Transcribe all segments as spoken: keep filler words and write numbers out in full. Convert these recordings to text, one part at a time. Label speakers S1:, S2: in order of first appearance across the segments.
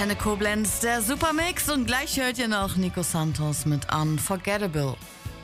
S1: Antenne Koblenz, der Supermix, und gleich hört ihr noch Nico Santos mit Unforgettable.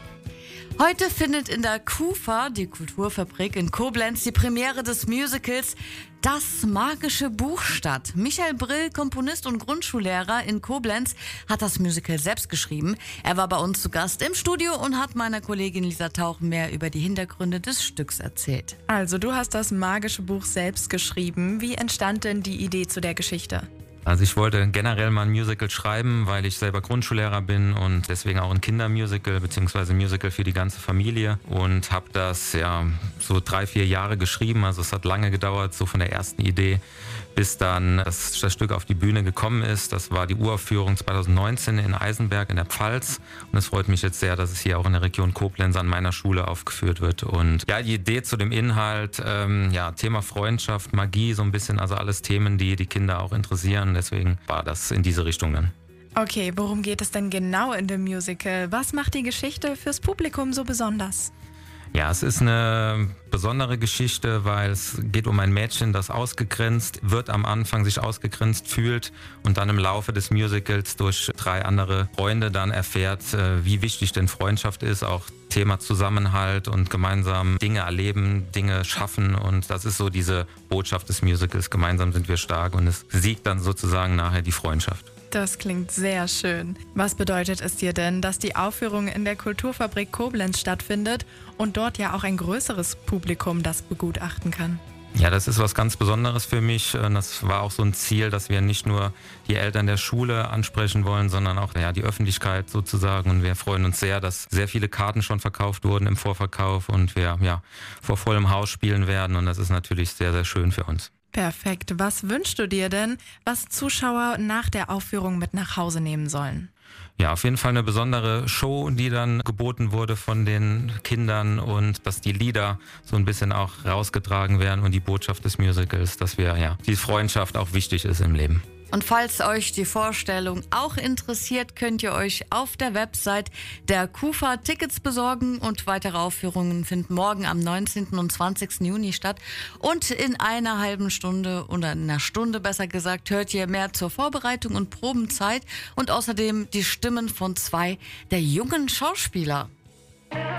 S1: Heute findet in der KUFA, die Kulturfabrik in Koblenz, die Premiere des Musicals Das magische Buch statt. Michael Brill, Komponist und Grundschullehrer in Koblenz, hat das Musical selbst geschrieben. Er war bei uns zu Gast im Studio und hat meiner Kollegin Lisa Tauch mehr über die Hintergründe des Stücks erzählt.
S2: Also, du hast das magische Buch selbst geschrieben. Wie entstand denn die Idee zu der Geschichte?
S3: Also ich wollte generell mal ein Musical schreiben, weil ich selber Grundschullehrer bin und deswegen auch ein Kindermusical bzw. Musical für die ganze Familie, und habe das ja so drei, vier Jahre geschrieben. Also es hat lange gedauert, so von der ersten Idee bis dann das, das Stück auf die Bühne gekommen ist. Das war die Uraufführung zwanzig neunzehn in Eisenberg in der Pfalz, und es freut mich jetzt sehr, dass es hier auch in der Region Koblenz an meiner Schule aufgeführt wird. Und ja, die Idee zu dem Inhalt, ähm, ja, Thema Freundschaft, Magie, so ein bisschen, also alles Themen, die die Kinder auch interessieren. Deswegen war das in diese Richtung dann.
S2: Okay, worum geht es denn genau in dem Musical? Was macht die Geschichte fürs Publikum so besonders?
S3: Ja, es ist eine besondere Geschichte, weil es geht um ein Mädchen, das ausgegrenzt wird, am Anfang sich ausgegrenzt fühlt und dann im Laufe des Musicals durch drei andere Freunde dann erfährt, wie wichtig denn Freundschaft ist, auch Thema Zusammenhalt und gemeinsam Dinge erleben, Dinge schaffen, und das ist so diese Botschaft des Musicals. Gemeinsam sind wir stark, und es siegt dann sozusagen nachher die Freundschaft.
S2: Das klingt sehr schön. Was bedeutet es dir denn, dass die Aufführung in der Kulturfabrik Koblenz stattfindet und dort ja auch ein größeres Publikum das begutachten kann?
S3: Ja, das ist was ganz Besonderes für mich. Das war auch so ein Ziel, dass wir nicht nur die Eltern der Schule ansprechen wollen, sondern auch ja, die Öffentlichkeit sozusagen. Und wir freuen uns sehr, dass sehr viele Karten schon verkauft wurden im Vorverkauf und wir ja, vor vollem Haus spielen werden. Und das ist natürlich sehr, sehr schön für uns.
S2: Perfekt. Was wünschst du dir denn, was Zuschauer nach der Aufführung mit nach Hause nehmen sollen?
S3: Ja, auf jeden Fall eine besondere Show, die dann geboten wurde von den Kindern, und dass die Lieder so ein bisschen auch rausgetragen werden und die Botschaft des Musicals, dass wir ja die Freundschaft auch wichtig ist im Leben.
S1: Und falls euch die Vorstellung auch interessiert, könnt ihr euch auf der Website der KUFA Tickets besorgen, und weitere Aufführungen finden morgen am neunzehnten und zwanzigsten Juni statt. Und in einer halben Stunde oder in einer Stunde besser gesagt, hört ihr mehr zur Vorbereitung und Probenzeit und außerdem die Stimmen von zwei der jungen Schauspieler.